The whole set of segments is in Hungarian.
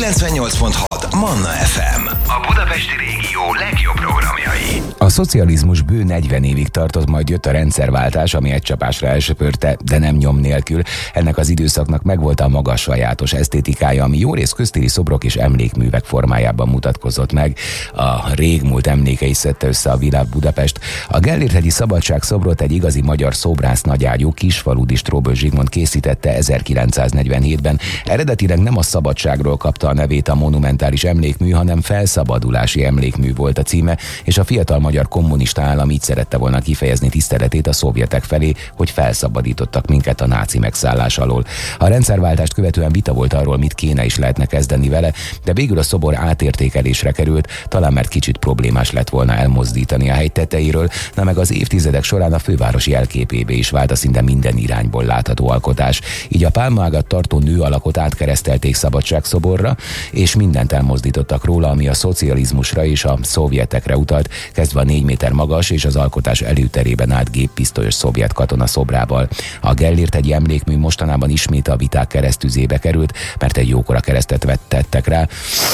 98.6 Manna FM. A budapesti régió legjobb programjai. A szocializmus bő 40 évig tartott, majd jött a rendszerváltás, ami egy csapásra elsöpörte, de nem nyom nélkül. Ennek az időszaknak megvolt a maga sajátos esztétikája, ami jórész köztéri szobrok és emlékművek formájában mutatkozott meg. A régmúlt emlékei szedte össze a világ Budapest. A Gellért-hegyi Szabadságszobrot egy igazi magyar szobrász nagyágyú kisfaludi Stróböl Zsigmond készítette 1947-ben. Eredetileg nem a szabadságról kapta a nevét a monumentális emlékmű, hanem felszabadulási emlékmű volt a címe, és a fiatal magyar kommunista állam így szerette volna kifejezni tiszteletét a szovjetek felé, hogy felszabadítottak minket a náci megszállás alól. A rendszerváltást követően vita volt arról, mit kéne és lehetne kezdeni vele, de végül a szobor átértékelésre került, talán mert kicsit problémás lett volna elmozdítani a hegy tetejéről, na meg az évtizedek során a főváros jelképébe is vált a szinte minden irányból látható alkotás. Így a pálmaágat tartó nő alakot átkeresztelték Szabadságszoborra, és mindent elmozdítottak róla, ami a szocializmusra és a szovjetekre utalt, kezdve a 4 méter magas és az alkotás előterében állt géppisztolyos szovjet katona szobrával. A Gellért-hegyi emlékmű mostanában ismét a viták keresztüzébe került, mert egy jókora keresztet vettettek rá.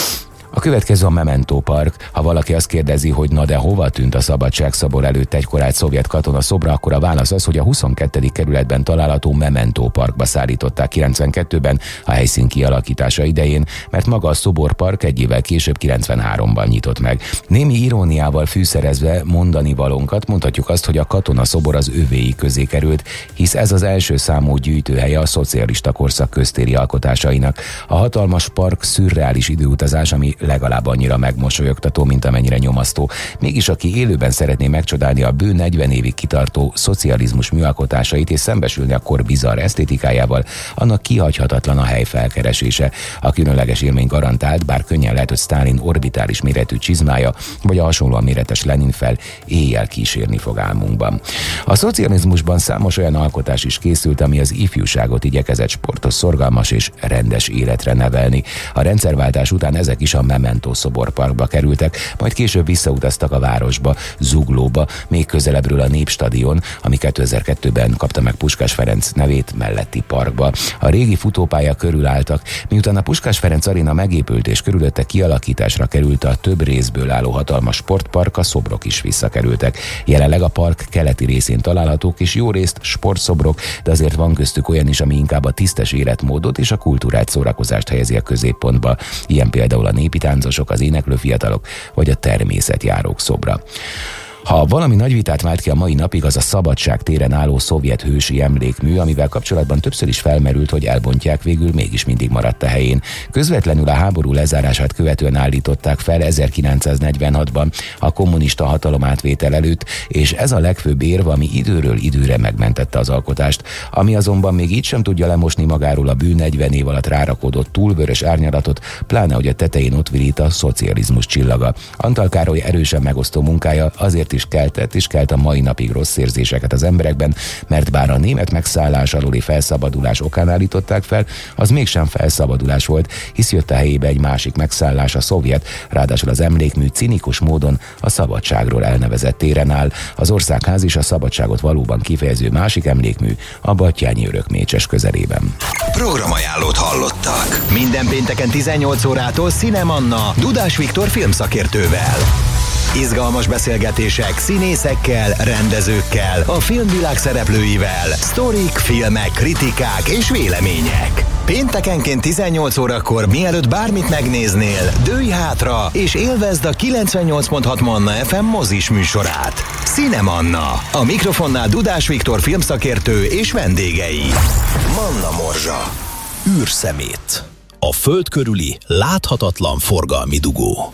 A következő a Memento Park. Ha valaki azt kérdezi, hogy na de hova tűnt a Szabadságszobor előtt egykor állt szovjet katona szobra, akkor a válasz az, hogy a 22. kerületben található Memento Parkba szállították 92-ben a helyszín kialakítása idején, mert maga a szoborpark egy évvel később 93-ban nyitott meg. Némi iróniával fűszerezve mondani valónkat, mondhatjuk azt, hogy a katona szobor az övéi közé került, hisz ez az első számú gyűjtőhelye a szocialista korszak köztéri alkotásainak. A hatalmas park szürreális időutazás, ami legalább annyira megmosolyogtató, mint amennyire nyomasztó. Mégis aki élőben szeretné megcsodálni a bő 40 évig kitartó szocializmus műalkotásait és szembesülni a kor bizarr esztétikájával, annak kihagyhatatlan a hely felkeresése. A különleges élmény garantált, bár könnyen lehet, hogy Sztálin orbitális méretű csizmája, vagy a hasonlóan méretes Lenin fel éjjel kísérni fog álmunkban. A szocializmusban számos olyan alkotás is készült, ami az ifjúságot igyekezett sportos, szorgalmas és rendes életre nevelni. A rendszerváltás után ezek is a Memento szoborparkba kerültek, majd később visszautaztak a városba, Zuglóba, még közelebbről a Népstadion, ami 2002-ben kapta meg Puskás Ferenc nevét, melletti parkba. A régi futópálya körül álltak, miután a Puskás Ferenc aréna megépült és körülötte kialakításra került a több részből álló hatalmas sportpark, a szobrok is visszakerültek. Jelenleg a park keleti részén találhatók, és jó részt sportszobrok, de azért van köztük olyan is, ami inkább a tisztes életmódot és a kultúrát, szórakozást helyezi a középpontba. Ilyen például a népi táncosok, az éneklő fiatalok, vagy a természetjárók szobra. Ha valami nagy vitát vált ki a mai napig, az a Szabadság téren álló szovjet hősi emlékmű, amivel kapcsolatban többször is felmerült, hogy elbontják, végül mégis mindig maradt a helyén. Közvetlenül a háború lezárását követően állították fel 1946-ban a kommunista hatalomátvétel előtt, és ez a legfőbb érv, ami időről időre megmentette az alkotást, ami azonban még így sem tudja lemosni magáról a bű 40 év alatt rárakódott túlvörös árnyalatot, pláne hogy a tetején ott virít a szocializmus csillaga. Antal Károly erősen megosztó munkája azért is keltett és kelt a mai napig rossz érzéseket az emberekben, mert bár a német megszállás aluli felszabadulás okán állították fel, az mégsem felszabadulás volt, hisz jött a helyébe egy másik megszállás, a szovjet, ráadásul az emlékmű cinikus módon a szabadságról elnevezett téren áll. Az Országház is a szabadságot valóban kifejező másik emlékmű a Batthyány Örökmécses közelében. Programajánlót hallottak. Minden pénteken 18 órától Cinemanna Dudás Viktor filmszakértővel. Izgalmas beszélgetések színészekkel, rendezőkkel, a filmvilág szereplőivel, sztorik, filmek, kritikák és vélemények. Péntekenként 18 órakor, mielőtt bármit megnéznél, dőlj hátra és élvezd a 98.6 Manna FM mozis műsorát. Cinemanna. A mikrofonnál Dudás Viktor filmszakértő és vendégei. Manna Morzsa. Űrszemét. A föld körüli láthatatlan forgalmi dugó.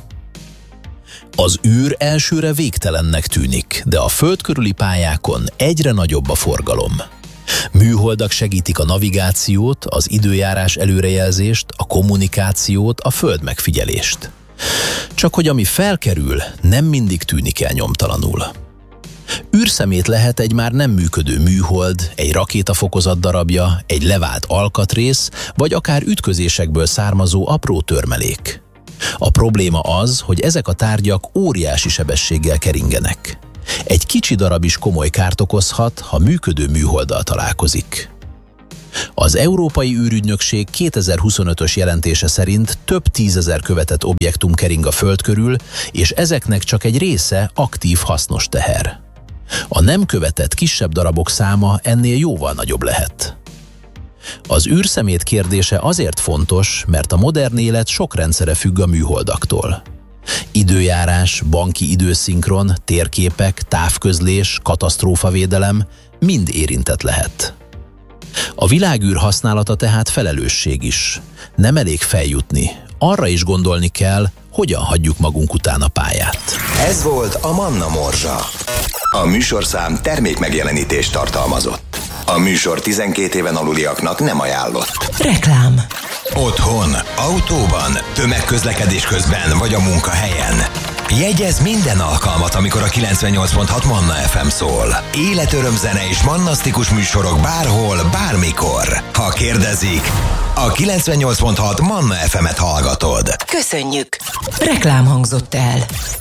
Az űr elsőre végtelennek tűnik, de a föld körüli pályákon egyre nagyobb a forgalom. Műholdak segítik a navigációt, az időjárás előrejelzést, a kommunikációt, a föld megfigyelést. Csak hogy ami felkerül, nem mindig tűnik el nyomtalanul. Űrszemét lehet egy már nem működő műhold, egy rakétafokozat darabja, egy levált alkatrész, vagy akár ütközésekből származó apró törmelék. A probléma az, hogy ezek a tárgyak óriási sebességgel keringenek. Egy kicsi darab is komoly kárt okozhat, ha működő műholddal találkozik. Az Európai űrügynökség 2025-ös jelentése szerint több 10 000 követett objektum kering a Föld körül, és ezeknek csak egy része aktív hasznos teher. A nem követett kisebb darabok száma ennél jóval nagyobb lehet. Az űrszemét kérdése azért fontos, mert a modern élet sok rendszere függ a műholdaktól. Időjárás, banki időszinkron, térképek, távközlés, katasztrófavédelem mind érintett lehet. A világűr használata tehát felelősség is. Nem elég feljutni, arra is gondolni kell, hogyan hagyjuk magunk után a pályát. Ez volt a Manna Morzsa. A műsorszám termékmegjelenítést tartalmazott. A műsor 12 éven aluliaknak nem ajánlott. Reklám. Otthon, autóban, tömegközlekedés közben vagy a munkahelyen. Jegyezz minden alkalmat, amikor a 98.6 Manna FM szól. Életörömzene és mannasztikus műsorok bárhol, bármikor. Ha kérdezik, a 98.6 Manna FM-et hallgatod. Köszönjük. Reklám hangzott el.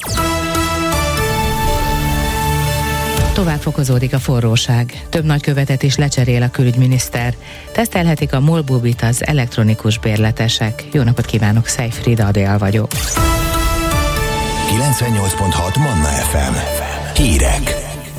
Tovább fokozódik a forróság. Több nagykövetet is lecserél a külügyminiszter. Tesztelhetik a Molbubit az elektronikus bérletesek. Jó napot kívánok, Szejfrida Adél vagyok. 98.6 Manna FM. Hírek.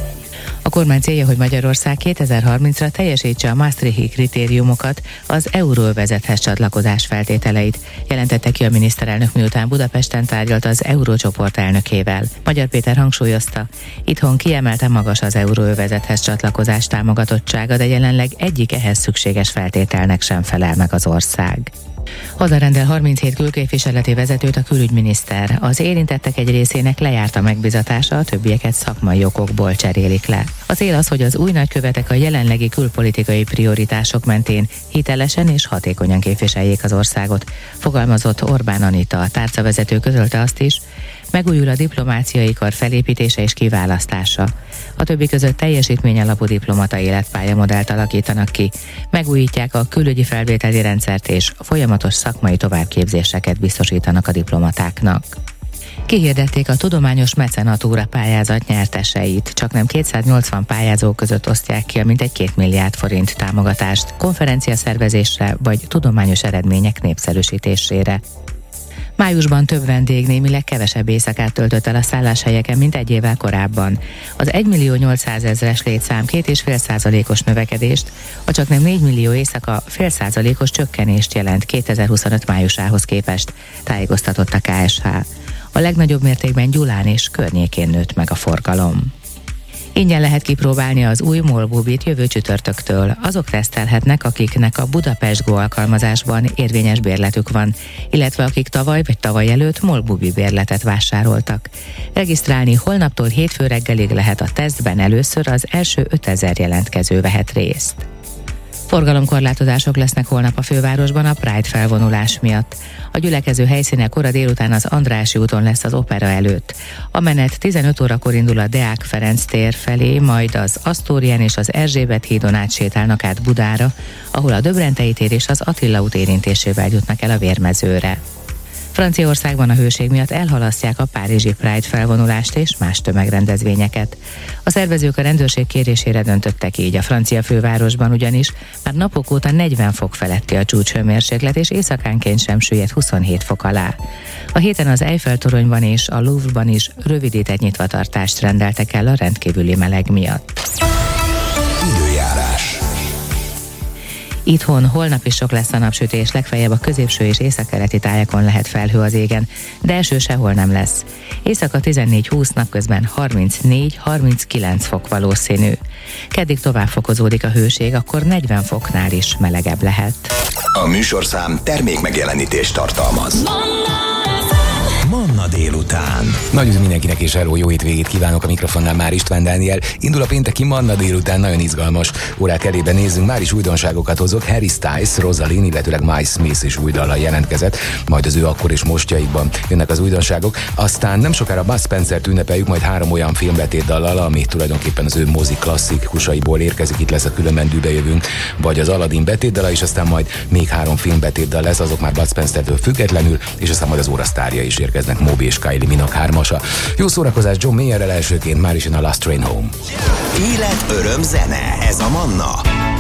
A kormány célja, hogy Magyarország 2030-ra teljesítse a Maastrichti kritériumokat, az euróövezethez csatlakozás feltételeit, jelentette ki a miniszterelnök, miután Budapesten tárgyalt az eurócsoport elnökével. Magyar Péter hangsúlyozta, itthon kiemelten magas az euróövezethez csatlakozás támogatottsága, de jelenleg egyik ehhez szükséges feltételnek sem felel meg az ország. Hazarendel 37 külképviseleti vezetőt a külügyminiszter. Az érintettek egy részének lejárt a megbizatása, a többieket szakmai okokból cserélik le. A cél az, hogy az új nagykövetek a jelenlegi külpolitikai prioritások mentén hitelesen és hatékonyan képviseljék az országot, fogalmazott Orbán Anita. A tárcavezető közölte azt is, megújul a diplomáciai kar felépítése és kiválasztása. A többi között teljesítményalapú diplomata életpályamodellt alakítanak ki, megújítják a külügyi felvételi rendszert és folyamatos szakmai továbbképzéseket biztosítanak a diplomatáknak. Kihirdették a tudományos mecenatúra pályázat nyerteseit. Csaknem 280 pályázó között osztják ki a mintegy 2 milliárd forint támogatást konferenciaszervezésre vagy tudományos eredmények népszerűsítésére. Májusban több vendég némileg kevesebb éjszakát töltött el a szálláshelyeken, mint egy évvel korábban. Az 1.800.000-es létszám 2,5%-os növekedést, a csaknem 4 millió éjszaka 0,5%-os csökkenést jelent 2025 májusához képest, tájékoztatott a KSH. A legnagyobb mértékben Gyulán és környékén nőtt meg a forgalom. Ingyen lehet kipróbálni az új Molbubit jövő csütörtöktől. Azok tesztelhetnek, akiknek a Budapest Go alkalmazásban érvényes bérletük van, illetve akik tavaly vagy tavaly előtt Molbubi bérletet vásároltak. Regisztrálni holnaptól hétfő reggelig lehet, a tesztben először az első 5000 jelentkező vehet részt. Forgalomkorlátozások lesznek holnap a fővárosban a Pride felvonulás miatt. A gyülekező helyszíne kora délután az Andrássy úton lesz az Opera előtt. A menet 15 órakor indul a Deák Ferenc tér felé, majd az Asztórián és az Erzsébet hídon átsétálnak át Budára, ahol a Döbrentei tér és az Attila út érintésével jutnak el a Vérmezőre. Franciaországban a hőség miatt elhalasztják a párizsi Pride felvonulást és más tömegrendezvényeket. A szervezők a rendőrség kérésére döntöttek így. A francia fővárosban ugyanis már napok óta 40 fok feletti a csúcshőmérséklet, és éjszakánként sem süllyed 27 fok alá. A héten az Eiffel-toronyban és a Louvre-ban is rövidített nyitvatartást rendeltek el a rendkívüli meleg miatt. Időjárás. Itthon holnap is sok lesz a napsütés, legfeljebb a középső és északkeleti tájakon lehet felhő az égen, de eső sehol nem lesz. Éjszaka 14-20, napközben 34-39 fok valószínű. Keddig tovább fokozódik a hőség, akkor 40 foknál is melegebb lehet. A műsorszám termékmegjelenítést tartalmaz. Manna délután. Nagy üdv mindenkinek, és hello, jó hétvégét kívánok, a mikrofonnál már István Dániel. Indul a pénteki Manna délután, nagyon izgalmas órák elébe nézzünk, már is újdonságokat hozott. Harry Styles, Rosalind, illetőleg Mike Smith is új dallal jelentkezett, majd az ő akkor és mostjaikban jönnek az újdonságok. Aztán nem sokára Bud Spencer-t ünnepeljük, majd 3 olyan filmbetét dallal, ami tulajdonképpen az ő mozi klasszikusaiból érkezik. Itt lesz a Különben dűbe jövünk, vagy az Aladdin betétdala, és aztán majd még 3 filmbetétdal lesz, azok már Bud Spencer-től függetlenül, és aztán majd az óra sztárja is érkeznek, Moby és Kylie Minogue 3-asa. Jó szórakozás John Mayerrel, elsőként már is jön a Last Train Home. Élet, öröm, zene, ez a Manna.